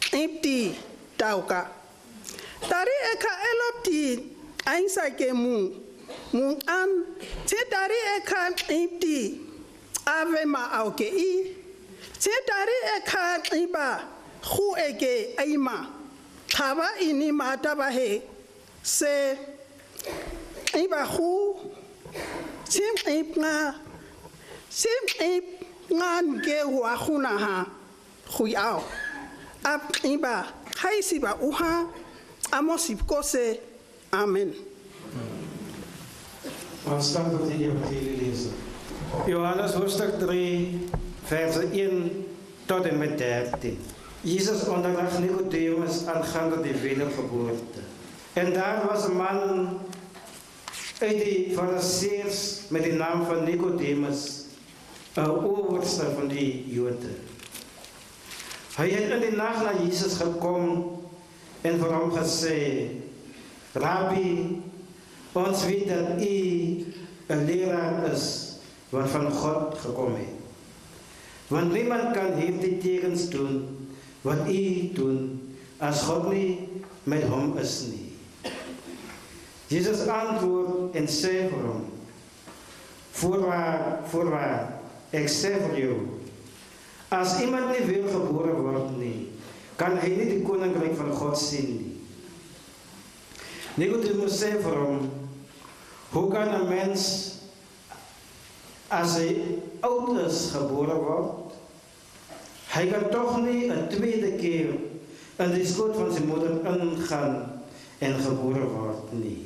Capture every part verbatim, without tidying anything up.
empty tauka. Tari eka elopti ainsa ke mu mu an te tari eka empty ave ma auke I te tari eka iba khu eke aima khaba ini mata ba he se iba khu sim ipna sim ip ngan ke wa khuna ha khuyao ap iba khaisiba uha amosip kose amen. Ons gaan tot die evangelie lezen. Johannes hoofdstuk drie, versen één tot en met dertien. Jezus onderlag Nicodemus aangaande de wedergeboorte. En daar was een man uit de Fariseërs met de naam van Nicodemus, een overste van die Joden. Hij is in de nacht naar Jezus gekomen en voor hem gezegd: Rabbi, ons weet dat u een leraar is wat van God gekomen is. Want niemand kan hier die tekens doen wat u doet als God niet met hem is niet. Jezus antwoordt en zei voor hem: Voorwaar, voorwaar, ik zeg voor jou, als iemand niet wil geboren wordt, niet, kan hij niet de koninkrijk van God zien. Nicodemus zei voor hem: Hoe kan een mens, als hij oud is, geboren wordt? Hij kan toch niet een tweede keer in de schoot van zijn moeder ingaan en geboren wordt, niet.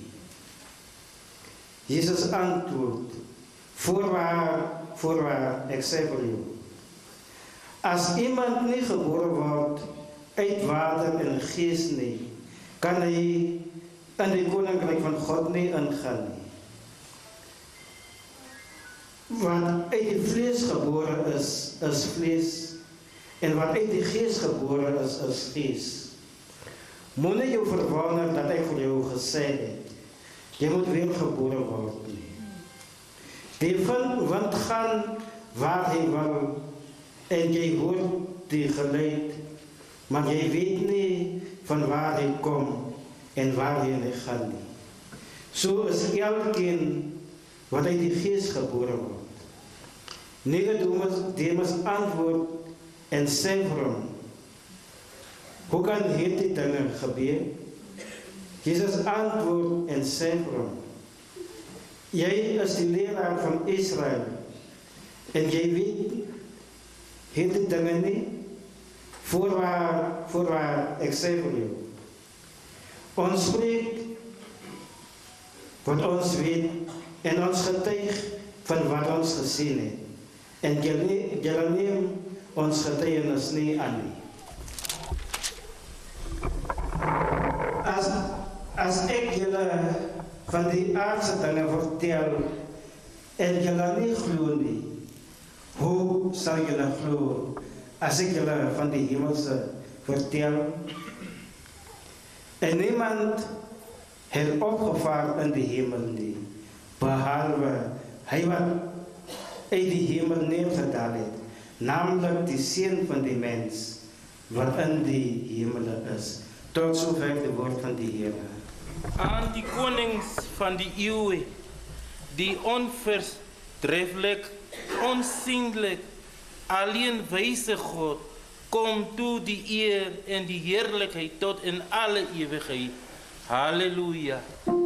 Jezus antwoordt: Voorwaar, voorwaar, ik zeg voor jou, als iemand niet geboren wordt uit water en geest niet, kan hij in de koninkrijk van God niet ingaan. Wat uit het vlees geboren is, is vlees. En wat uit de geest geboren is, is geest. Moet je je verwonderen dat ik voor jou gezegd heb: je moet weer geboren worden. Die wind gaan waar hij wil. En jij hoort die geluid. Maar jij weet niet van waar hij komt en waar hij gaat. Zo is elkeen wat uit de geest geboren wordt. Nicodemus antwoordt en zei voor hem: Hoe kan hier die dingen gebeuren? Jezus antwoordt en zei voor hem: Jij is de leraar van Israël en jij weet hier die dingen niet. Voorwaar, voorwaar, ik zei voor jou. Ons spreekt wat ons weet en ons getuigt van wat ons gezien heeft. En jullie nemen ons getuigenis niet aan. Als, als ik jullie van die aardse dingen vertel en jullie niet geloven, hoe zal jullie geloven als ik jullie van die hemelse vertel? En niemand heeft opgevaren in de hemel niet, behalve hij wat uit de hemel neergedaald heeft, namelijk de zin van de mens, wat in de hemel is. Tot zover het woord van de Heer. Aan die konings van die eeuwen, die onverdrijfelijk, onzienlijk, alleen wijze God, kom toe die eer en die heerlijkheid tot in alle eeuwigheid. Halleluja.